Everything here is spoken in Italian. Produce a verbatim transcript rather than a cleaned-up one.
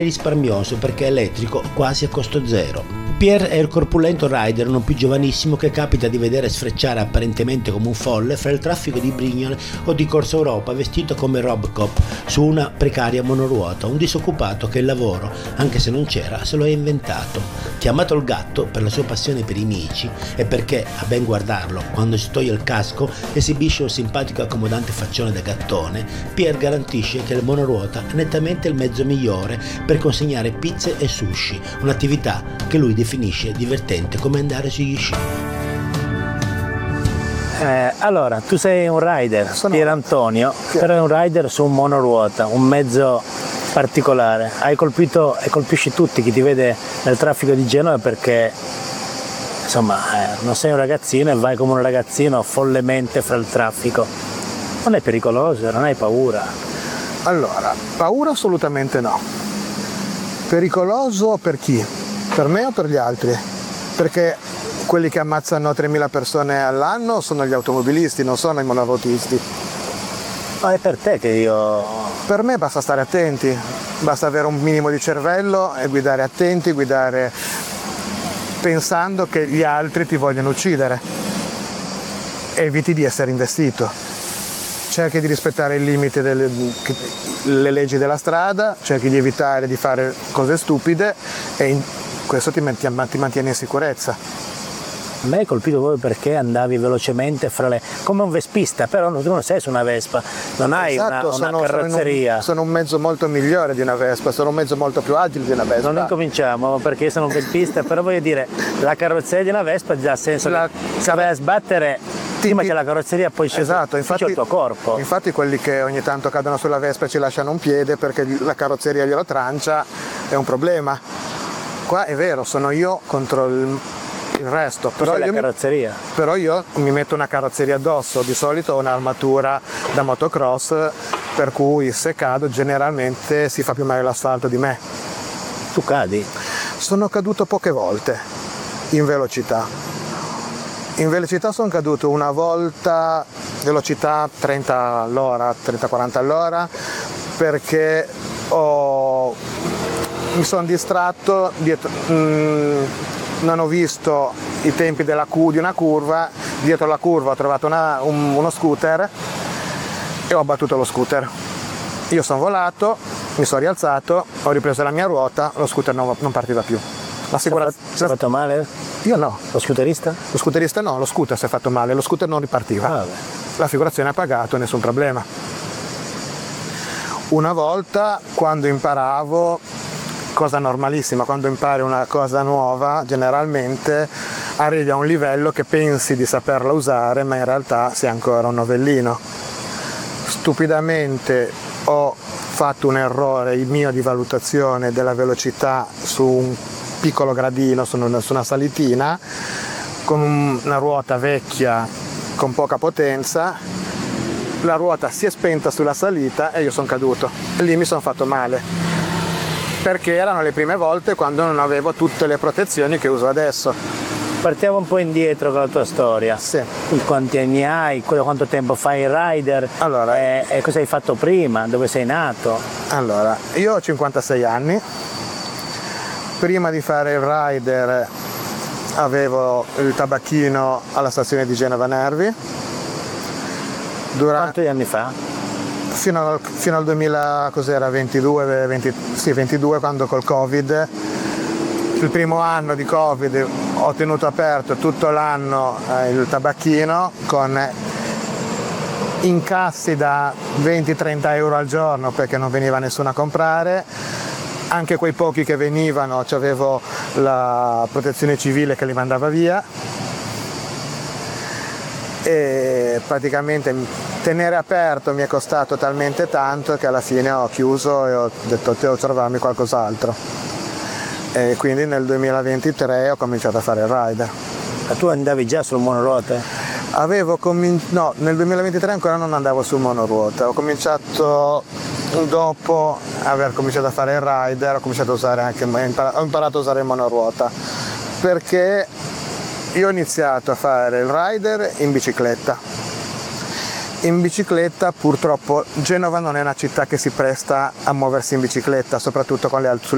risparmioso perché è elettrico quasi a costo zero. Pierre è il corpulento rider non più giovanissimo che capita di vedere sfrecciare apparentemente come un folle fra il traffico di Brignole o di Corso Europa vestito come Robocop su una precaria monoruota, un disoccupato che il lavoro, anche se non c'era, se lo è inventato. Chiamato il gatto per la sua passione per i mici e perché, a ben guardarlo, quando si toglie il casco esibisce un simpatico e accomodante faccione da gattone, Pierre garantisce che il monoruota è nettamente il mezzo migliore per consegnare pizze e sushi, un'attività che lui definisce divertente come andare sugli sci. Eh, allora, tu sei un rider, Sono... Pier Antonio, sì. però è un rider su un monoruota, un mezzo particolare. Hai colpito e colpisci tutti chi ti vede nel traffico di Genova perché insomma eh, non sei un ragazzino e vai come un ragazzino follemente fra il traffico. Non è pericoloso, non hai paura? Allora, paura assolutamente no. Pericoloso per chi? Per me o per gli altri? Perché quelli che ammazzano tremila persone all'anno sono gli automobilisti, non sono i monoruotisti. Ma è per te che io... Per me basta stare attenti, basta avere un minimo di cervello e guidare attenti, guidare pensando che gli altri ti vogliono uccidere. Eviti di essere investito. Cerchi di rispettare il limite delle le leggi della strada, cerchi di evitare di fare cose stupide e in questo ti mantieni in sicurezza. A me hai colpito proprio perché andavi velocemente fra le... come un vespista, però tu non sei su una Vespa, non hai esatto, una, una sono, carrozzeria. Sono un, sono un mezzo molto migliore di una Vespa, sono un mezzo molto più agile di una Vespa. Non incominciamo perché io sono un vespista, però voglio dire, la carrozzeria di una Vespa già ha senso la... che se vai a sbattere, prima c'è la carrozzeria, poi c'è, esatto, infatti, c'è il tuo corpo. Infatti quelli che ogni tanto cadono sulla Vespa e ci lasciano un piede perché la carrozzeria glielo trancia è un problema. Qua è vero, sono io contro il, il resto, però io, io, la carrozzeria. Mi, però io mi metto una carrozzeria addosso, di solito ho un'armatura da motocross, per cui se cado generalmente si fa più male l'asfalto di me. Tu cadi? Sono caduto poche volte in velocità. In velocità sono caduto una volta, velocità trenta all'ora, trenta quaranta all'ora, perché ho... mi sono distratto, dietro, mh, non ho visto i tempi della cu- di una curva, dietro la curva ho trovato una, un, uno scooter e ho abbattuto lo scooter. Io sono volato, mi sono rialzato, ho ripreso la mia ruota, lo scooter non, non partiva più. La sicura... Si è fatto male? Io no. Lo scooterista? Lo scooterista no, lo scooter si è fatto male, lo scooter non ripartiva. Ah, la figurazione ha pagato, nessun problema. Una volta, quando imparavo, cosa normalissima, quando impari una cosa nuova, generalmente arrivi a un livello che pensi di saperla usare, ma in realtà sei ancora un novellino. Stupidamente ho fatto un errore mio di valutazione della velocità su un piccolo gradino, su una, su una salitina, con una ruota vecchia con poca potenza. La ruota si è spenta sulla salita e io sono caduto. E lì mi sono fatto male, perché erano le prime volte quando non avevo tutte le protezioni che uso adesso. Partiamo un po' indietro con la tua storia. Sì. Quanti anni hai? Quanto tempo fai il rider? Allora, e, e cosa hai fatto prima? Dove sei nato? Allora, io ho cinquantasei anni. Prima di fare il rider avevo il tabacchino alla stazione di Genova Nervi. Durante... Quanti anni fa? Fino al, fino al duemila, cos'era, ventidue, venti, sì, ventidue, quando col Covid, il primo anno di Covid ho tenuto aperto tutto l'anno eh, il tabacchino con incassi da venti trenta euro al giorno perché non veniva nessuno a comprare. Anche quei pochi che venivano, c'avevo la protezione civile che li mandava via. E praticamente tenere aperto mi è costato talmente tanto che alla fine ho chiuso e ho detto devo trovarmi qualcos'altro, e quindi nel duemilaventitré ho cominciato a fare il rider. Ma tu andavi già sul monoruote? Avevo cominciato, no, nel duemilaventitré ancora non andavo sul monoruote, ho cominciato dopo aver cominciato a fare il rider, ho cominciato a usare anche, ho imparato a usare il monoruota, perché io ho iniziato a fare il rider in bicicletta. In bicicletta purtroppo Genova non è una città che si presta a muoversi in bicicletta, soprattutto con le, sulle